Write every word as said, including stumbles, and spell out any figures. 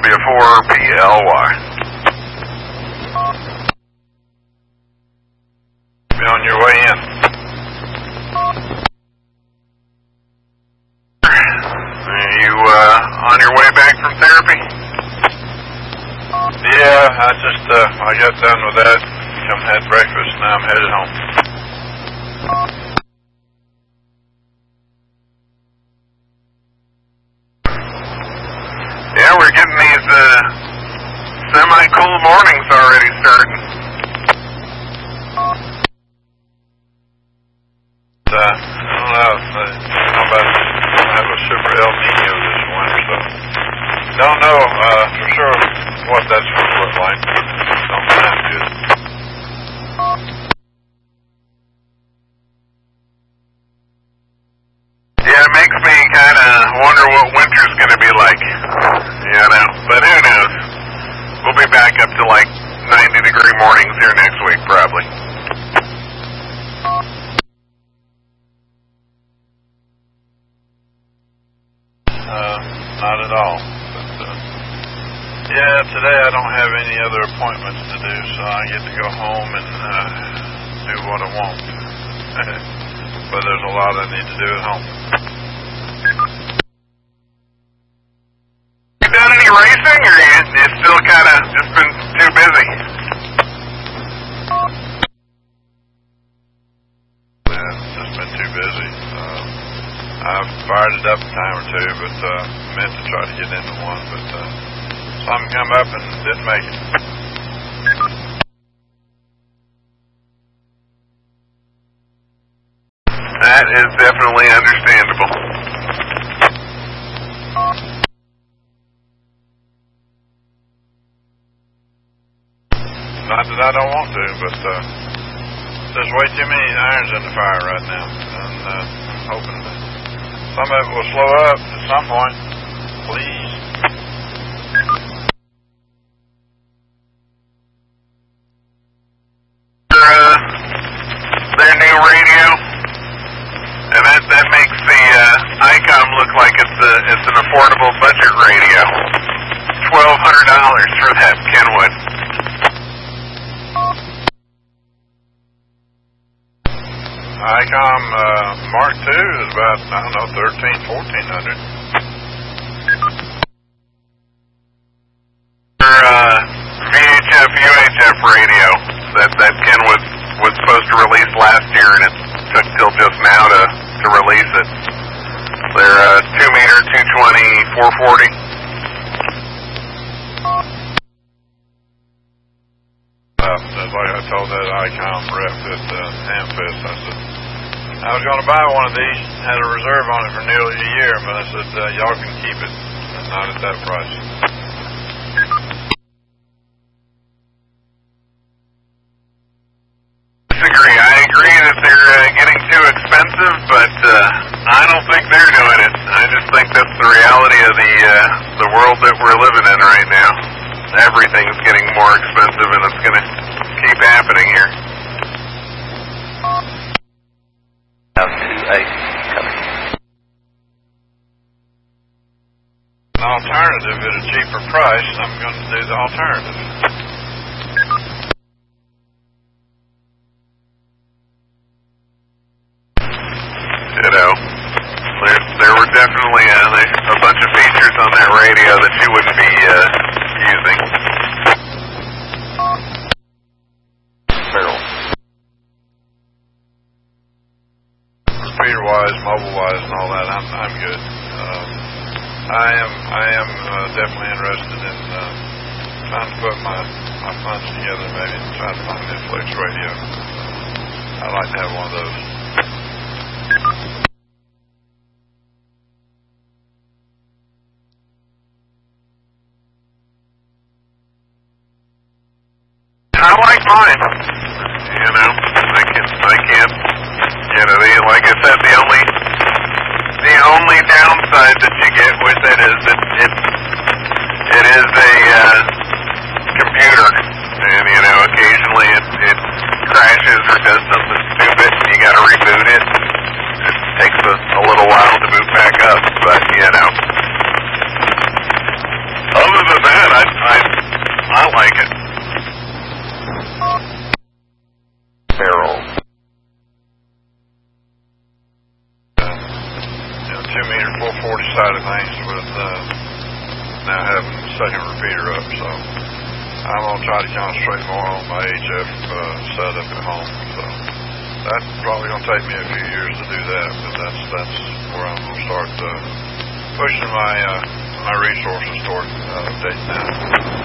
W four P L Y. Be on your way in. Are you uh, on your way back from therapy? Yeah, I just, uh, I got done with that. Come had breakfast, now I'm headed home. Yeah, we're getting these uh, semi-cool mornings already starting. Uh, I don't know, uh, how about I have a super El Nino this winter, so don't know uh, for sure what that's going to look like. Don't sound good. Yeah, it makes me kind of wonder what winter's going to be like, you know, but who knows. We'll be back up to like ninety degree mornings here next week, probably. Uh, not at all. But, uh, yeah, today I don't have any other appointments to do, so I get to go home and uh, do what I want. But there's a lot I need to do at home. You done any racing, or you, you still kind of just been too busy? Yeah, just been too busy. Uh, I've fired it up a time or two, but uh, meant to try to get into one, but uh, something come up and didn't make it. That is definitely understandable. Not that I don't want to, but uh, there's way too many irons in the fire right now, and uh, I'm hoping that some of it will slow up at some point. Please. Uh, their new radio, and that that makes the uh, ICOM look like it's a it's an affordable budget radio. Twelve hundred dollars for that Kenwood. ICOM uh, Mark two is about, I don't know, thirteen, fourteen hundred. Your uh, V H F, U H F radio that that Ken was was supposed to release last year, and it took till just now to to release it. They're uh, two meter, two twenty, four forty. Uh, like I told that ICOM rep at uh, Hamfest, I said, I was going to buy one of these, had a reserve on it for nearly a year, but I said, uh, y'all can keep it, and not at that price. Disagree. I agree that they're uh, getting too expensive, but uh, I don't think they're doing it. I just think that's the reality of the uh, the world that we're living in right now. Everything's getting more expensive, and it's going to keep happening here. An alternative at a cheaper price, I'm going to do the alternative. You know, there, there were definitely a, a bunch of features on that radio that you wouldn't be uh, using. Speeder-wise, mobile-wise, and all that, I'm I'm good. Um, I am I am uh, definitely interested in uh, trying to put my my funds together, maybe and try to find a Flex radio. I'd like to have one of those. I like mine. You know, I can I can't. You know, the, like I said, the only the only downside that you get with it is that it it is a uh, computer, and you know, occasionally it, it crashes or does something stupid, and you got to reboot it. It takes a, a little while to boot back up, but you know, other than that. meter, four forty side of things with uh, now having the second repeater up. So I'm going to try to concentrate more on my H F uh, setup at home. So that's probably going to take me a few years to do that, but that's that's where I'm going to start uh, pushing my uh, my resources toward uh, updating that.